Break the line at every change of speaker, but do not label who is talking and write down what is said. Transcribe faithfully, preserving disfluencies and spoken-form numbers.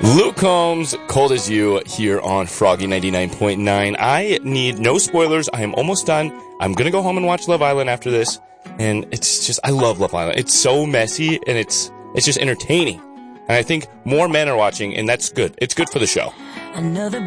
Luke Combs, Cold as You, here on Froggy ninety-nine point nine. I need no spoilers. I am almost done. I'm going to go home and watch Love Island after this. And it's just, I love Love Island. It's so messy, and it's it's just entertaining. And I think more men are watching, and that's good. It's good for the show.
Another